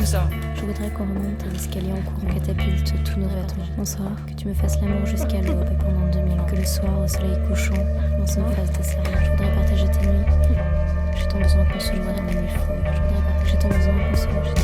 ça. Je voudrais qu'on remonte à l'escalier en courant, catapulte tous nos vêtements. Bonsoir, que tu me fasses l'amour jusqu'à l'aube et pendant 2000 ans. Que le soir, au soleil couchant, on se fasse des serments. Je voudrais partager tes nuits. J'ai tant besoin qu'on se voit dans les nuits folles. Je voudrais partager ton besoin qu'on se voit.